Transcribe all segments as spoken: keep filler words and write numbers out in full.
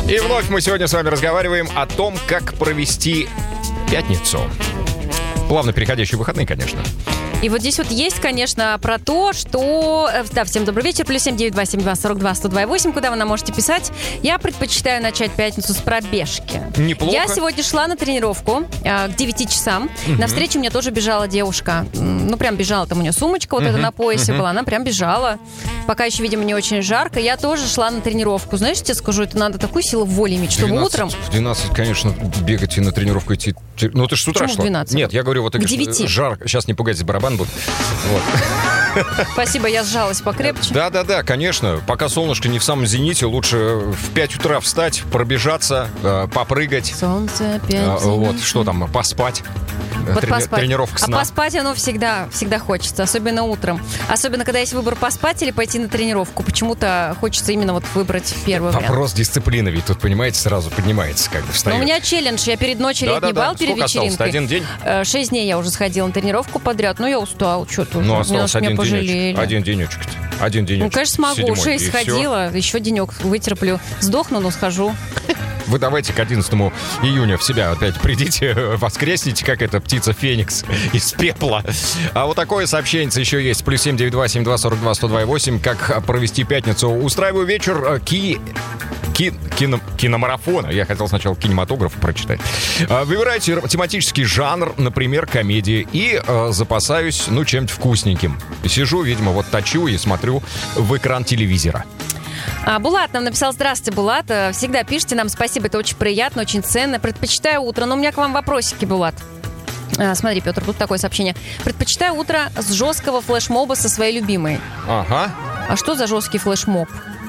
И вновь мы сегодня с вами разговариваем о том, как провести пятницу. Плавно переходящие выходные, конечно. И вот здесь вот есть, конечно, про то, что... Да, всем добрый вечер. Плюс семь девять два семь два сорок два сто два восемь, куда вы нам можете писать. Я предпочитаю начать пятницу с пробежки. Неплохо. Я сегодня шла на тренировку э, к девяти часам. Угу. Навстречу мне тоже бежала девушка. Ну, прям бежала. Там у нее сумочка вот угу. эта на поясе угу. была. Она прям бежала. Пока еще, видимо, не очень жарко. Я тоже шла на тренировку. Знаешь, я тебе скажу, это надо такую силу воли иметь, чтобы утром... В двенадцать, конечно, бегать и на тренировку идти... Ну, ты же с утра Почему шла. в двенадцать? Нет, я говорю, вот... К девяти. Жарко. Сейчас не пугайтесь, барабан будет. Вот. Спасибо, я сжалась покрепче. Да-да-да, конечно. Пока солнышко не в самом зените, лучше в пять утра встать, пробежаться, э, попрыгать. Солнце опять. Э, вот, что там, поспать. Вот Трени- поспать. Тренировка сна. А поспать оно всегда, всегда хочется, особенно утром. Особенно, когда есть выбор поспать или пойти на тренировку. Почему-то хочется именно вот выбрать первый вариант. Вопрос дисциплины, ведь тут, понимаете, сразу поднимается, как бы встает. Но у меня челлендж. Я перед ночью да, летний да, бал, да. перед Сколько вечеринкой. Один день? Шесть дней я уже сходила на тренировку подряд. Ну, я устал, что-то уже. Ну, остался один меня денечек. пожалели. Один денечек. Один денечек. Ну, конечно, смогу. Седьмой. Шесть И сходила, все. еще денек вытерплю. Сдохну, но схожу. Вы давайте к одиннадцатому июня в себя опять придите, воскресните, как эта птица Феникс из пепла. А вот такое сообщение еще есть. Плюс семь девять два семь два сорок два сто два восемь. Как провести пятницу. Устраиваю вечер ки... Ки... Кино... киномарафона. Я хотел сначала кинематограф прочитать. Выбирайте тематический жанр, например, комедии. И э, запасаюсь, ну, чем-то вкусненьким. Сижу, видимо, вот точу и смотрю в экран телевизора. А, Булат нам написал: здравствуйте, Булат. Всегда пишите нам, спасибо, это очень приятно, очень ценно. Предпочитаю утро. Но у меня к вам вопросики, Булат. А, смотри, Петр, тут такое сообщение. Предпочитаю утро с жесткого флешмоба со своей любимой. Ага. А что за жесткий флешмоб?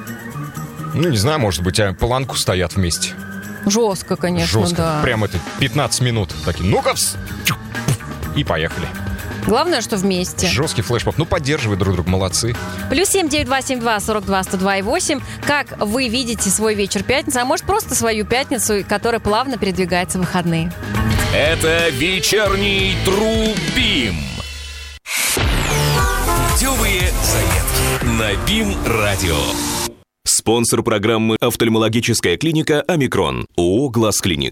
Ну, не знаю, может быть, а паланку стоят вместе. Жестко, конечно, Жестко. да. Прям это пятнадцать минут. Такие, ну-ка, и поехали. Главное, что вместе. Жесткий флешмоб. Ну, поддерживай друг друга, молодцы. Плюс семь девять два семь два сорок два сто два восемь. Как вы видите свой вечер пятницы, а может просто свою пятницу, которая плавно передвигается в выходные? Это вечерний Трубим. Дёвые заметки на БИМ-радио. Спонсор программы «Офтальмологическая клиника Омикрон» ООО «Глаз Клиник».